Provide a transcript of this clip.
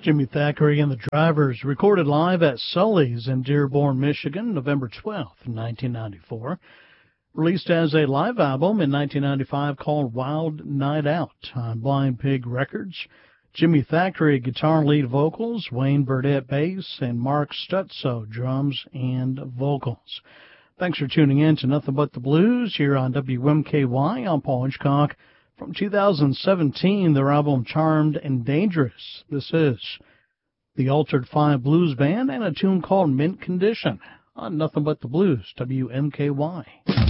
Jimmy Thackeray and the Drivers, recorded live at Sully's in Dearborn, Michigan, November 12th, 1994. Released as a live album in 1995 called Wild Night Out on Blind Pig Records. Jimmy Thackeray, guitar lead vocals, Wayne Burdett bass, and Mark Stutzo, drums and vocals. Thanks for tuning in to Nothing But the Blues here on WMKY. I'm Paul Hitchcock. From 2017, their album Charmed and Dangerous. This is the Altered Five Blues Band and a tune called Mint Condition on Nothing But the Blues, WMKY.